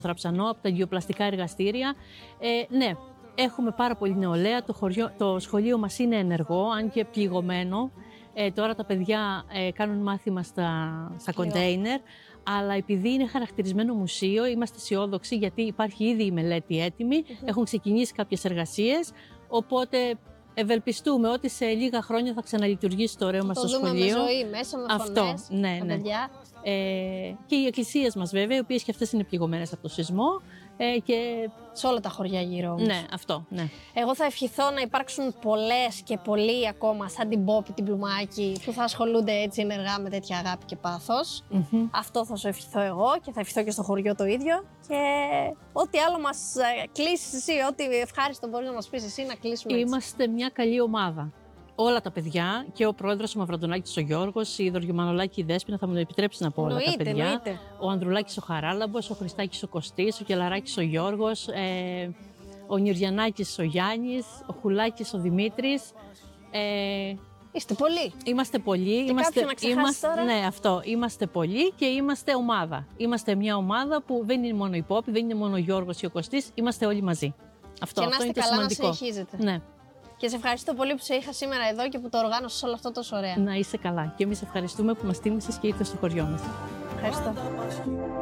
Θραψανό, από τα γεωπλαστικά εργαστήρια. Ναι, έχουμε πάρα πολύ νεολαία. Το σχολείο μας είναι ενεργό, αν και πληγωμένο. Τώρα τα παιδιά κάνουν μάθημα στα κοντέινερ, αλλά επειδή είναι χαρακτηρισμένο μουσείο, είμαστε αισιόδοξοι γιατί υπάρχει ήδη η μελέτη έτοιμη, έχουν ξεκινήσει κάποιες εργασίες, οπότε ευελπιστούμε ότι σε λίγα χρόνια θα ξαναλειτουργήσει το ωραίο μας το σχολείο. Το δούμε με ζωή, μέσα με φωνές, αυτό, ναι. παιδιά. Και οι εκκλησίες μας βέβαια, οι οποίες και αυτές είναι πληγωμένες από το σεισμό. Και σε όλα τα χωριά γύρω όμως. Ναι, αυτό, ναι. Εγώ θα ευχηθώ να υπάρξουν πολλές και πολλοί ακόμα σαν την Πόπη, την Πλουμάκη, που θα ασχολούνται έτσι ενεργά με τέτοια αγάπη και πάθος. Αυτό θα σου ευχηθώ εγώ και θα ευχηθώ και στο χωριό το ίδιο. Και ό,τι άλλο μας κλείσεις εσύ, ό,τι ευχάριστο μπορείς να μας πεις εσύ, να κλείσουμε έτσι. Είμαστε μια καλή ομάδα. Όλα τα παιδιά και ο πρόεδρος ο Μαυραντονάκης ο Γιώργος, η Δοργιομανολάκη η Δέσποινα, θα μου το επιτρέψει να πω όλα τα παιδιά. Εννοείται. Ο Ανδρουλάκης ο Χαράλαμπος, ο Χριστάκης ο Κωστής, ο Κελαράκης ο Γιώργος, ο Νιουριανάκης ο Γιάννης, ο Χουλάκης ο Δημήτρης. Είστε πολλοί. Είμαστε πολλοί. Τώρα. Ναι, αυτό. Είμαστε πολλοί και είμαστε ομάδα. Είμαστε μια ομάδα που δεν είναι μόνο η Πόπη, δεν είναι μόνο ο Γιώργος ή ο Κωστής, είμαστε όλοι μαζί. Αυτό είναι το σημαντικό. Να συνεχίζετε. Ναι. Και σε ευχαριστώ πολύ που σε είχα σήμερα εδώ και που το οργάνωσες όλο αυτό τόσο ωραία. Να είσαι καλά. Και εμείς ευχαριστούμε που μας τίμησες και ήρθες στο χωριό μας. Ευχαριστώ.